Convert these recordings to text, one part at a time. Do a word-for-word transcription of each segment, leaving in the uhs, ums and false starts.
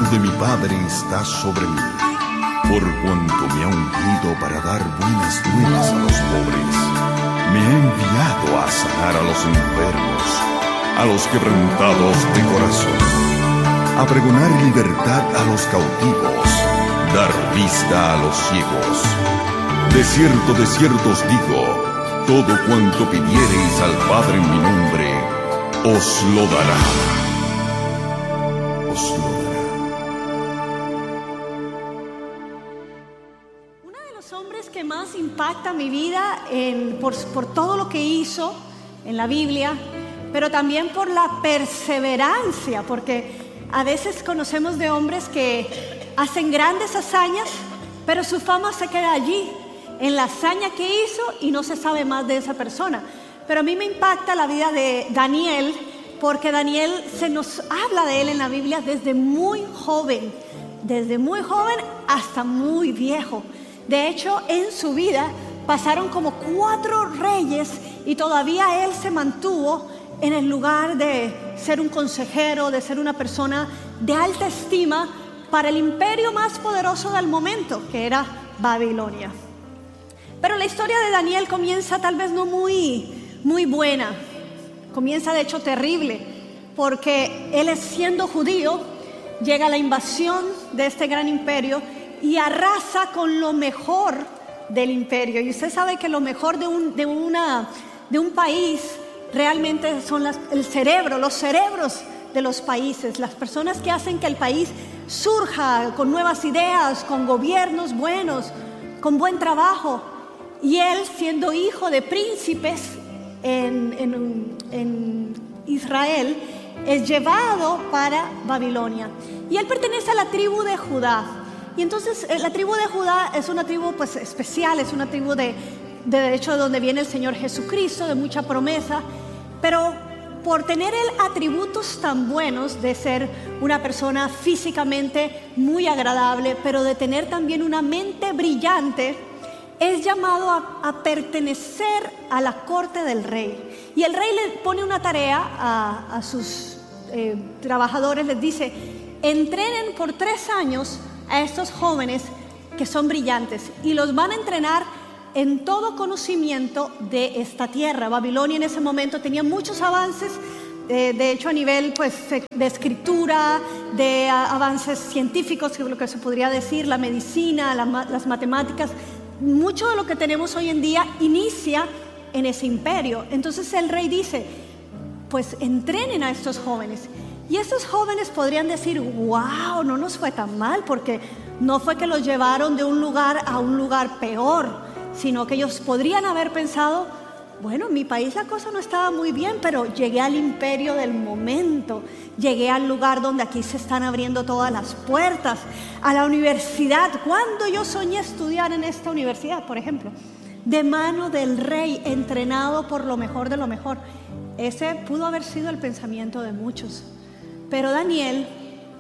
de mi Padre está sobre mí, por cuanto me ha ungido para dar buenas nuevas a los pobres. Me ha enviado a sanar a los enfermos, a los quebrantados de corazón, a pregonar libertad a los cautivos, dar vista a los ciegos. De cierto, de cierto os digo, todo cuanto pidiereis al Padre en mi nombre, os lo dará. Os lo dará. Uno de los hombres que más impacta mi vida en, por, por todo lo que hizo en la Biblia, pero también por la perseverancia, porque a veces conocemos de hombres que hacen grandes hazañas, pero su fama se queda allí, en la hazaña que hizo, y no se sabe más de esa persona. Pero a mí me impacta la vida de Daniel, porque Daniel, se nos habla de él en la Biblia desde muy joven, desde muy joven hasta muy viejo. De hecho, en su vida pasaron como cuatro reyes y todavía él se mantuvo en el lugar de ser un consejero, de ser una persona de alta estima para el imperio más poderoso del momento, que era Babilonia. Pero la historia de Daniel comienza tal vez no muy, muy buena. Comienza de hecho terrible, porque él, siendo judío, llega a la invasión de este gran imperio y arrasa con lo mejor del imperio. Y usted sabe que lo mejor de un, de una, de un país realmente son las, el cerebro, los cerebros de los países, las personas que hacen que el país surja con nuevas ideas, con gobiernos buenos, con buen trabajo. Y él, siendo hijo de príncipes en, en, en Israel, es llevado para Babilonia. Y él pertenece a la tribu de Judá. Y entonces la tribu de Judá es una tribu pues especial, es una tribu de, de, de hecho de donde viene el Señor Jesucristo, de mucha promesa. Pero por tener él atributos tan buenos de ser una persona físicamente muy agradable, pero de tener también una mente brillante, es llamado a, a pertenecer a la corte del rey. Y el rey le pone una tarea a, a sus eh, trabajadores, les dice: entrenen por tres años a estos jóvenes que son brillantes y los van a entrenar en todo conocimiento de esta tierra. Babilonia en ese momento tenía muchos avances, eh, de hecho a nivel pues, de escritura, de a, avances científicos, lo que se podría decir, la medicina, la, las matemáticas. Mucho de lo que tenemos hoy en día inicia en ese imperio. Entonces el rey dice: pues entrenen a estos jóvenes. Y estos jóvenes podrían decir: wow, no nos fue tan mal, porque no fue que los llevaron de un lugar a un lugar peor, sino que ellos podrían haber pensado: bueno, en mi país la cosa no estaba muy bien, pero llegué al imperio del momento, llegué al lugar donde aquí se están abriendo todas las puertas, a la universidad. Cuando yo soñé estudiar en esta universidad, por ejemplo, de mano del rey, entrenado por lo mejor de lo mejor. Ese pudo haber sido el pensamiento de muchos. Pero Daniel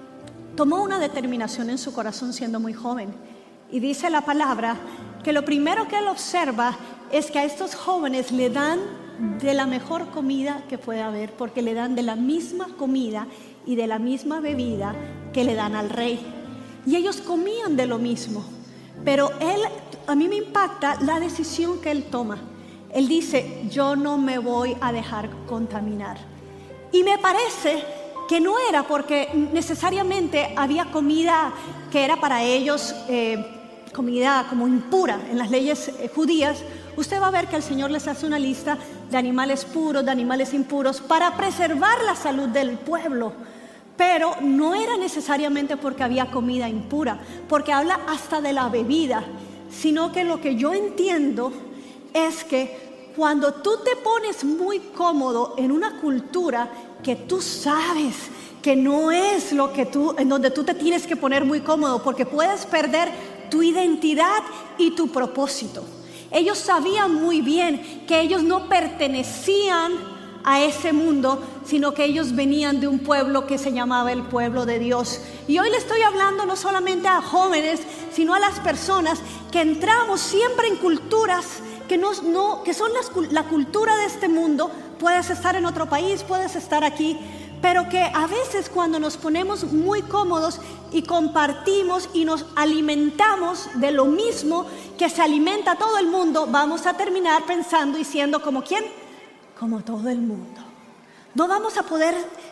tomó una determinación en su corazón siendo muy joven. Y dice la palabra que lo primero que él observa es que a estos jóvenes le dan de la mejor comida que puede haber, porque le dan de la misma comida y de la misma bebida que le dan al rey. Y ellos comían de lo mismo. Pero él, a mí me impacta la decisión que él toma. Él dice: yo no me voy a dejar contaminar. Y me parece que no era porque necesariamente había comida que era para ellos eh, comida como impura. En las leyes eh, judías, usted va a ver que el Señor les hace una lista de animales puros, de animales impuros, para preservar la salud del pueblo. Pero no era necesariamente porque había comida impura, porque habla hasta de la bebida, sino que lo que yo entiendo es que cuando tú te pones muy cómodo en una cultura que tú sabes que no es lo que tú, en donde tú te tienes que poner muy cómodo, porque puedes perder tu identidad y tu propósito. Ellos sabían muy bien que ellos no pertenecían a ese mundo, sino que ellos venían de un pueblo que se llamaba el pueblo de Dios. Y hoy le estoy hablando no solamente a jóvenes, sino a las personas que entramos siempre en culturas que, no, no, que son las, la cultura de este mundo. Puedes estar en otro país, puedes estar aquí, pero que a veces cuando nos ponemos muy cómodos y compartimos y nos alimentamos de lo mismo que se alimenta todo el mundo, vamos a terminar pensando y siendo como ¿quién? Como todo el mundo. No vamos a poder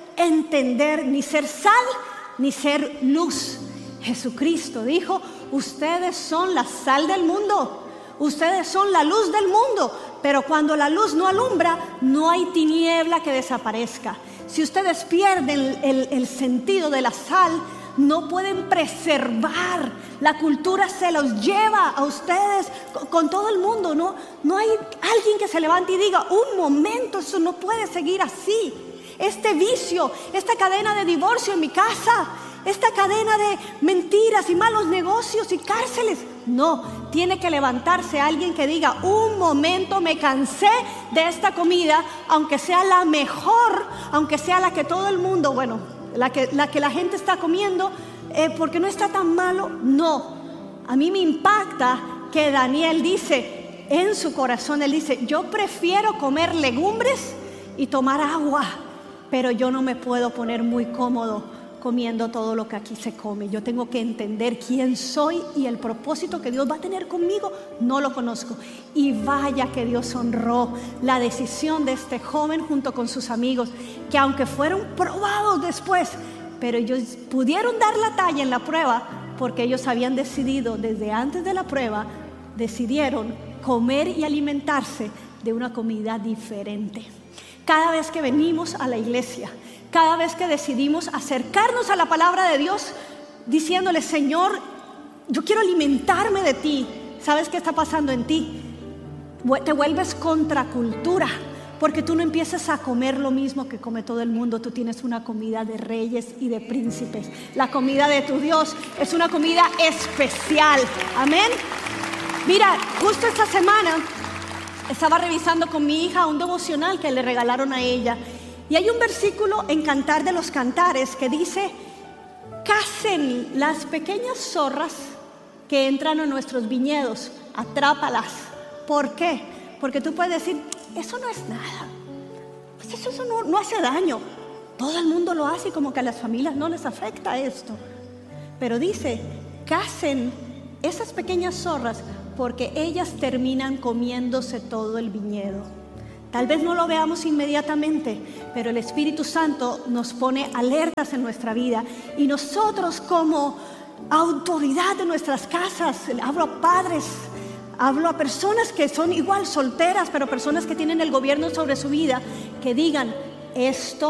entender ni ser sal ni ser luz. Jesucristo dijo: ustedes son la sal del mundo, ustedes son la luz del mundo, pero cuando la luz no alumbra, no hay tiniebla que desaparezca. Si ustedes pierden el, el sentido de la sal, no pueden preservar. La cultura se los lleva a ustedes con, con todo el mundo. No, no hay alguien que se levante y diga: un momento, eso no puede seguir así. Este vicio, esta cadena de divorcio en mi casa, esta cadena de mentiras y malos negocios y cárceles. No, tiene que levantarse alguien que diga: un momento, me cansé de esta comida, aunque sea la mejor, aunque sea la que todo el mundo, bueno, la que la, que la gente está comiendo, eh, porque no está tan malo. No, a mí me impacta que Daniel dice, en su corazón, él dice: yo prefiero comer legumbres y tomar agua, pero yo no me puedo poner muy cómodo comiendo todo lo que aquí se come. Yo tengo que entender quién soy y el propósito que Dios va a tener conmigo, no lo conozco. Y vaya que Dios honró la decisión de este joven junto con sus amigos, que aunque fueron probados después, pero ellos pudieron dar la talla en la prueba, porque ellos habían decidido desde antes de la prueba, decidieron comer y alimentarse de una comida diferente. Cada vez que venimos a la iglesia, cada vez que decidimos acercarnos a la palabra de Dios, diciéndole: Señor, yo quiero alimentarme de ti, ¿sabes qué está pasando en ti? Te vuelves contracultura, porque tú no empiezas a comer lo mismo que come todo el mundo. Tú tienes una comida de reyes y de príncipes. La comida de tu Dios es una comida especial. Amén. Mira, justo esta semana estaba revisando con mi hija un devocional que le regalaron a ella. Y hay un versículo en Cantar de los Cantares que dice: cacen las pequeñas zorras que entran a nuestros viñedos, atrápalas. ¿Por qué? Porque tú puedes decir: eso no es nada, pues eso, eso no, no hace daño, todo el mundo lo hace y como que a las familias no les afecta esto. Pero dice: cacen esas pequeñas zorras, porque ellas terminan comiéndose todo el viñedo. Tal vez no lo veamos inmediatamente, pero el Espíritu Santo nos pone alertas en nuestra vida, y nosotros como autoridad de nuestras casas, hablo a padres, hablo a personas que son igual solteras, pero personas que tienen el gobierno sobre su vida, que digan: esto